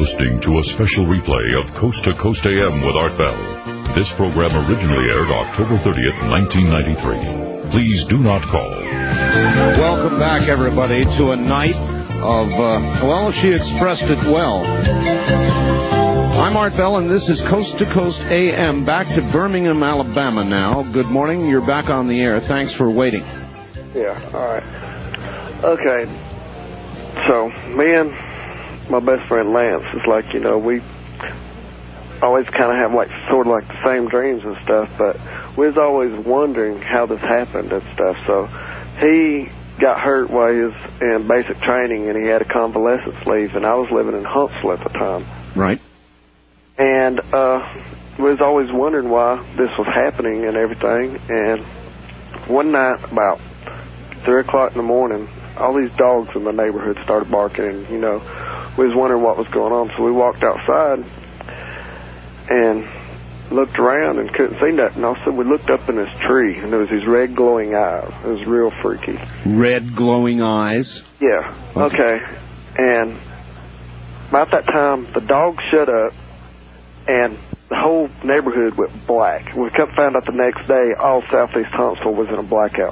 listening to a special replay of Coast to Coast AM with Art Bell. This program originally aired October 30th, 1993. Please do not call. Welcome back, everybody, to a night of, well, she expressed it well. I'm Art Bell, and this is Coast to Coast AM, back to Birmingham, Alabama now. Good morning. You're back on the air. Thanks for waiting. Yeah, all right. Okay. So, me and my best friend Lance, it's like, you know, we always kind of have like sort of like the same dreams and stuff, but we was always wondering how this happened and stuff. So he got hurt while he was in basic training, and he had a convalescence leave, and I was living in Huntsville at the time. Right. And we was always wondering why this was happening and everything. And one night, about 3 o'clock in the morning, all these dogs in the neighborhood started barking, and, you know, we was wondering what was going on. So we walked outside and looked around and couldn't see nothing. All of a sudden, we looked up in this tree, and there was these red glowing eyes. It was real freaky. Red glowing eyes? Yeah. Okay. And about that time, the dogs shut up, and the whole neighborhood went black. We found out the next day all southeast Huntsville was in a blackout.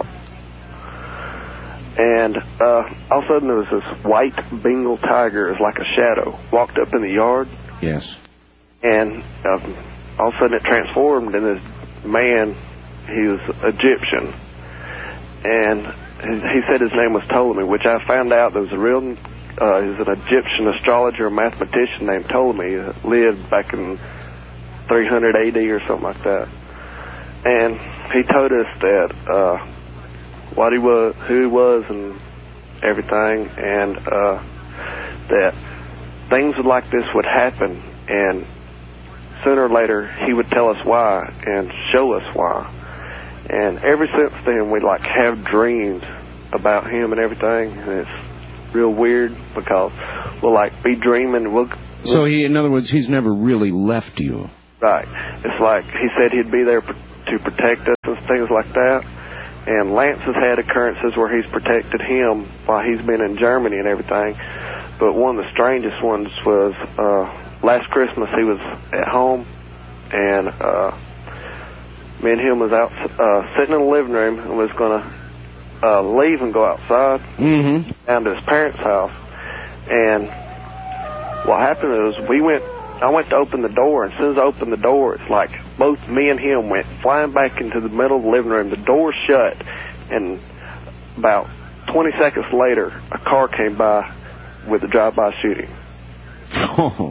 And all of a sudden there was this white Bengal tiger, it was like a shadow, walked up in the yard. Yes. And all of a sudden it transformed into this man. He was Egyptian. And he said his name was Ptolemy, which I found out there was a real, he was an Egyptian astrologer and mathematician named Ptolemy that lived back in 300 AD or something like that. And he told us that what he was, who he was, and everything, and that things like this would happen, and sooner or later he would tell us why and show us why. And ever since then we like have dreams about him and everything, and it's real weird because we'll like be dreaming. So he, in other words, he's never really left you. Right. It's like he said he'd be there to protect us and things like that. And Lance has had occurrences where he's protected him while he's been in Germany and everything. But one of the strangest ones was last Christmas he was at home, and me and him was out sitting in the living room and was going to leave and go outside down to his parents' house. And what happened was I went to open the door, and as soon as I opened the door, it's like both me and him went flying back into the middle of the living room. The door shut, and about 20 seconds later, a car came by with a drive-by shooting. Oh.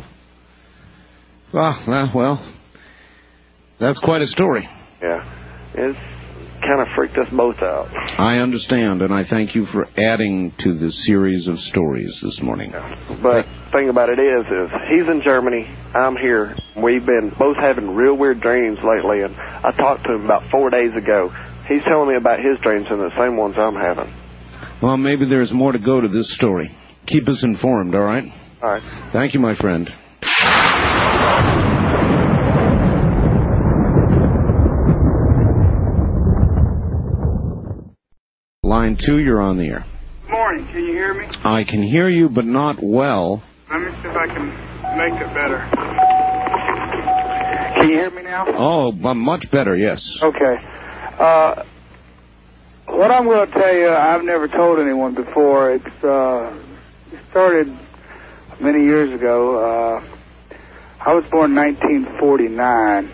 Well, that's quite a story. Yeah. It's kind of freaked us both out. I understand, and I thank you for adding to the series of stories this morning. Yeah. But the thing about it is he's in Germany, I'm here. We've been both having real weird dreams lately, and I talked to him about 4 days ago. He's telling me about his dreams and the same ones I'm having. Well, maybe there's more to go to this story. Keep us informed, all right? All right. Thank you, my friend. Line 2, you're on the air. Good morning. Can you hear me? I can hear you, but not well. Let me see if I can make it better. Can you hear me now? Oh, much better, yes. Okay. What I'm going to tell you, I've never told anyone before. It started many years ago. I was born in 1949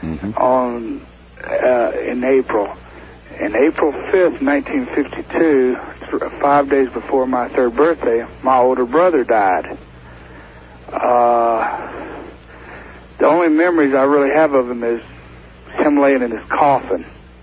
in April. And April 5th, 1952, 5 days before my third birthday, my older brother died. The only memories I really have of him is him laying in his coffin.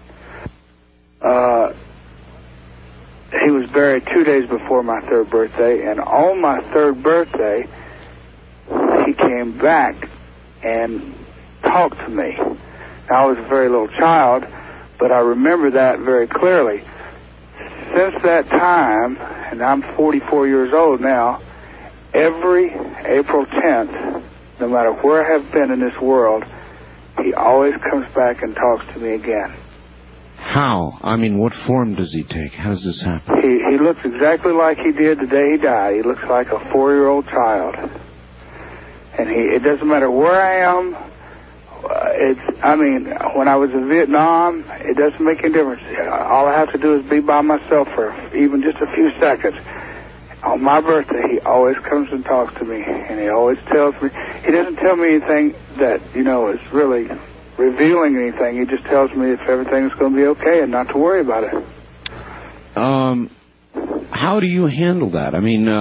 He was buried 2 days before my third birthday, and on my third birthday, he came back and talked to me. Now, I was a very little child, but I remember that very clearly. Since that time, and I'm 44 years old now, every April 10th, no matter where I have been in this world, he always comes back and talks to me again. How? I mean, what form does he take? How does this happen? He looks exactly like he did the day he died. He looks like a 4-year-old child. And it doesn't matter where I am. When I was in Vietnam, it doesn't make any difference. All I have to do is be by myself for even just a few seconds. On my birthday, he always comes and talks to me, and he always tells me. He doesn't tell me anything that, is really revealing anything. He just tells me if everything's going to be okay and not to worry about it. How do you handle that?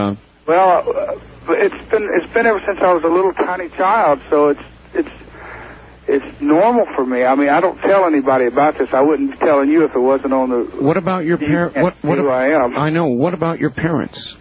It's been ever since I was a little tiny child, so it's normal for me. I don't tell anybody about this. I wouldn't be telling you if it wasn't on the... What about your parents? Who I am. I know. What about your parents?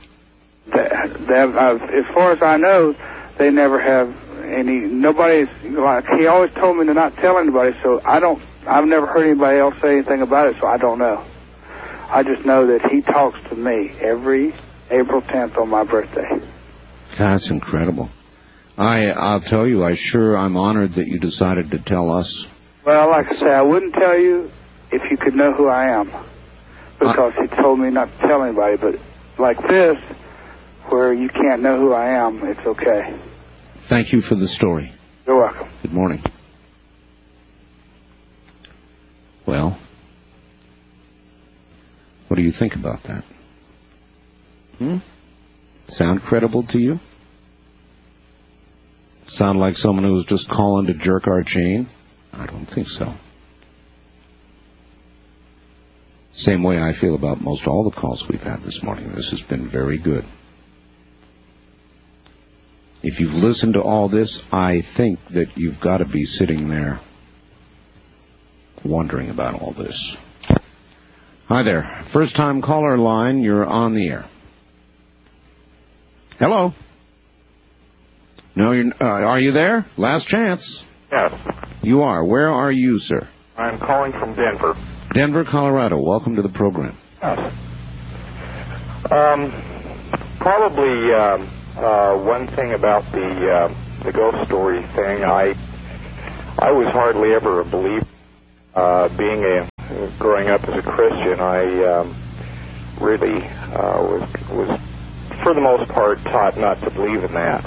As far as I know, they never have any... Nobody's... he always told me to not tell anybody, so I've never heard anybody else say anything about it, so I don't know. I just know that he talks to me every April 10th on my birthday. That's incredible. I'll tell you, I'm honored that you decided to tell us. Well, like I say, I wouldn't tell you if you could know who I am, because he told me not to tell anybody. But like this, where you can't know who I am, it's okay. Thank you for the story. You're welcome. Good morning. Well, what do you think about that? Sound credible to you? Sound like someone who was just calling to jerk our chain? I don't think so. Same way I feel about most all the calls we've had this morning. This has been very good. If you've listened to all this, I think that you've got to be sitting there wondering about all this. Hi there. First-time caller line, you're on the air. Hello? No, are you there? Last chance. Yes. You are. Where are you, sir? I'm calling from Denver. Denver, Colorado. Welcome to the program. Yes. Probably one thing about the ghost story thing, I was hardly ever a believer. Growing up as a Christian, I really was for the most part taught not to believe in that.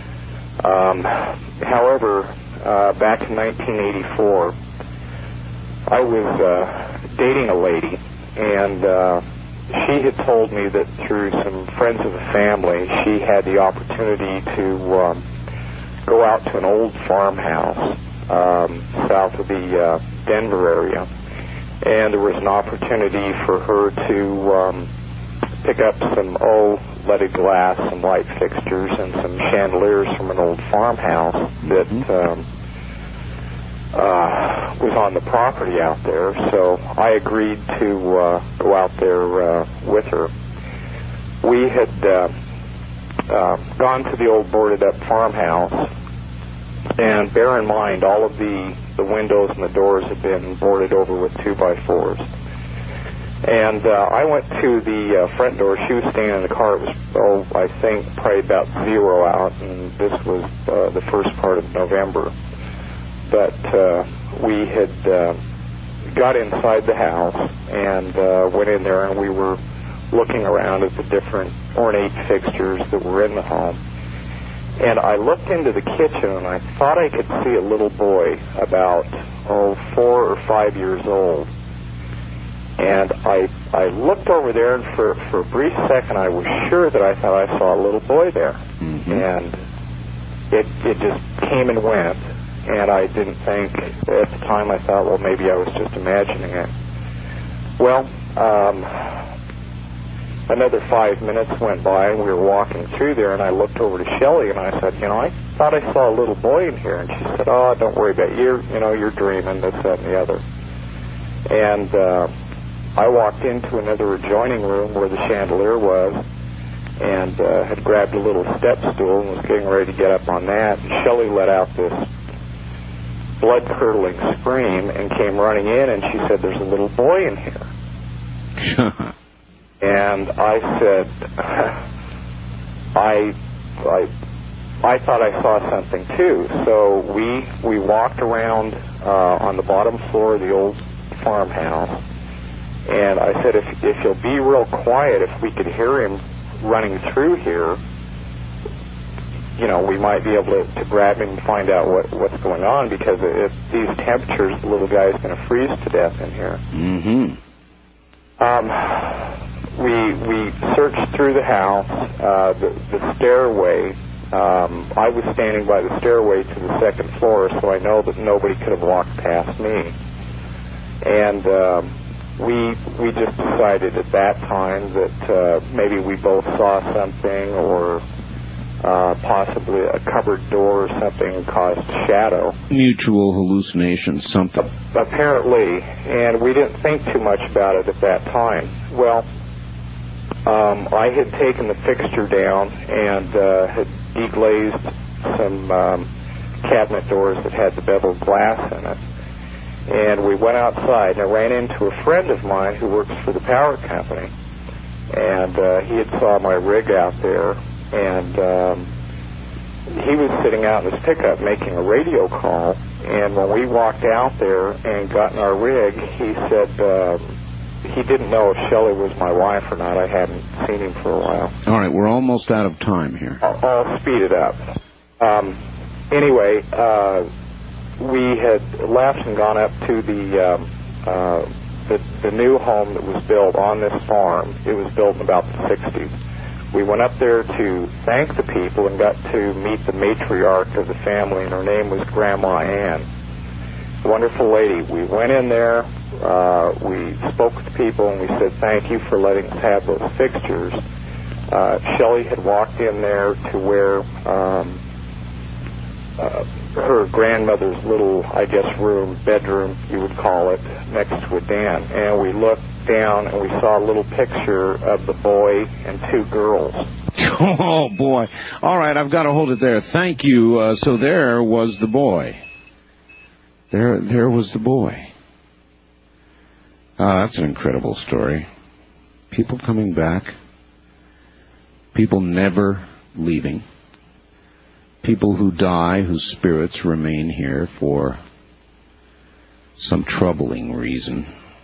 However, back in 1984, I was dating a lady, and she had told me that through some friends of the family, she had the opportunity to go out to an old farmhouse south of the Denver area, and there was an opportunity for her to pick up some leaded glass, some light fixtures, and some chandeliers from an old farmhouse that was on the property out there. So I agreed to go out there with her. We had gone to the old boarded-up farmhouse, and bear in mind, all of the windows and the doors had been boarded over with 2x4s. And I went to the front door. She was staying in the car. It was, I think, probably about 0 out, and this was the first part of November. But we had got inside the house and went in there, and we were looking around at the different ornate fixtures that were in the home. And I looked into the kitchen, and I thought I could see a little boy about 4 or 5 years old. And I looked over there, and for a brief second, I was sure that I thought I saw a little boy there. Mm-hmm. And it just came and went, and I didn't think, at the time I thought, well, maybe I was just imagining it. Well, another 5 minutes went by, and we were walking through there, and I looked over to Shelley, and I said, I thought I saw a little boy in here. And she said, don't worry about it. You're dreaming, this, that, and the other. And I walked into another adjoining room where the chandelier was, and had grabbed a little step stool and was getting ready to get up on that. And Shelley let out this blood-curdling scream and came running in, and she said, there's a little boy in here. And I said, I thought I saw something too. So we walked around on the bottom floor of the old farmhouse, and I said, if you'll be real quiet, if we could hear him running through here, we might be able to grab him and find out what's going on, because at these temperatures, the little guy's going to freeze to death in here. Mm-hmm. We searched through the house, the stairway. I was standing by the stairway to the second floor, so I know that nobody could have walked past me. And we just decided at that time that maybe we both saw something, or possibly a cupboard door or something caused shadow. Mutual hallucination, something. Apparently, and we didn't think too much about it at that time. Well, I had taken the fixture down and had deglazed some cabinet doors that had the beveled glass in it. And we went outside, and I ran into a friend of mine who works for the power company. And he had saw my rig out there, and he was sitting out in his pickup making a radio call. And when we walked out there and got in our rig, he said he didn't know if Shelley was my wife or not. I hadn't seen him for a while. All right, we're almost out of time here. I'll speed it up. Anyway, we had left and gone up to the new home that was built on this farm. It was built in about the 60s. We went up there to thank the people and got to meet the matriarch of the family, and her name was Grandma Ann. Wonderful lady. We went in there, we spoke with the people, and we said thank you for letting us have those fixtures. Shelley had walked in there to where her grandmother's little, I guess, bedroom, you would call it, next to a den. And we looked down and we saw a little picture of the boy and two girls. Oh, boy. All right, I've got to hold it there. Thank you. So there was the boy. There was the boy. That's an incredible story. People coming back. People never leaving. People who die, whose spirits remain here for some troubling reason.